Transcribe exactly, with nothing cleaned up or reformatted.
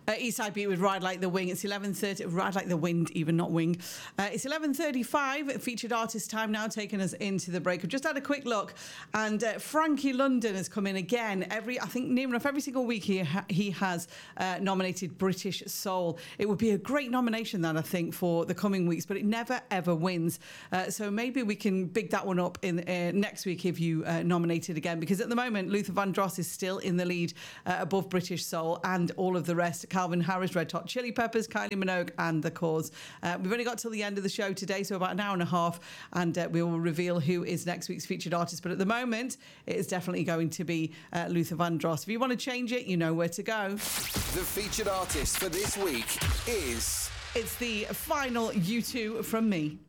Uh, Eastside Beat with Ride Like the Wing. It's eleven thirty. Ride Like the Wind, even, not wing. Uh, it's eleven thirty-five. Featured artist time now, taking us into the break. I've just had a quick look, and uh, Frankie London has come in again. Every, I think, near enough every single week he ha- he has uh, nominated British Soul. It would be a great nomination, that I think, for the coming weeks, but it never ever wins. Uh, so maybe we can big that one up in uh, next week if you uh, nominate it again, because at the moment Luther Vandross is still in the lead uh, above British Soul and all of the rest. Calvin Harris, Red Hot Chili Peppers, Kylie Minogue and The Cause. Uh, we've only got till the end of the show today, so about an hour and a half, and uh, we will reveal who is next week's featured artist. But at the moment, it is definitely going to be uh, Luther Vandross. If you want to change it, you know where to go. The featured artist for this week is... It's the final U two from me.